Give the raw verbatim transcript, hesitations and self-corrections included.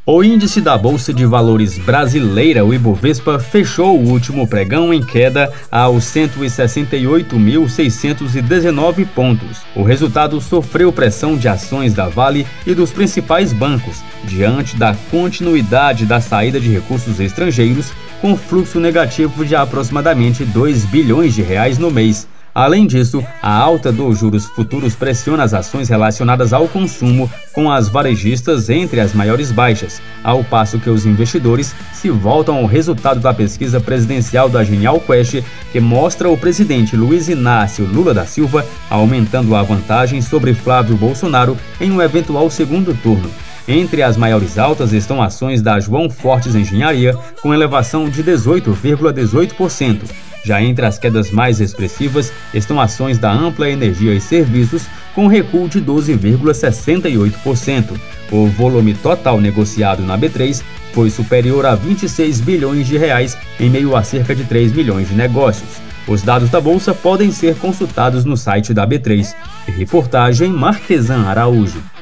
O índice da Bolsa de Valores brasileira, o Ibovespa, fechou o último pregão em queda aos cento e sessenta e oito mil, seiscentos e dezenove pontos. O resultado sofreu pressão de ações da Vale e dos principais bancos, diante da continuidade da saída de recursos estrangeiros, com fluxo negativo de aproximadamente dois bilhões de reais no mês. Além disso, a alta dos juros futuros pressiona as ações relacionadas ao consumo, com as varejistas entre as maiores baixas, ao passo que os investidores se voltam ao resultado da pesquisa presidencial da Genial Quest, que mostra o presidente Luiz Inácio Lula da Silva aumentando a vantagem sobre Flávio Bolsonaro em um eventual segundo turno. Entre as maiores altas estão ações da João Fortes Engenharia, com elevação de dezoito vírgula dezoito por cento. Já entre as quedas mais expressivas estão ações da Ampla Energia e Serviços, com recuo de doze vírgula sessenta e oito por cento. O volume total negociado na B três foi superior a vinte e seis bilhões de reais, em meio a cerca de três milhões de negócios. Os dados da Bolsa podem ser consultados no site da B três. Reportagem Marquesan Araújo.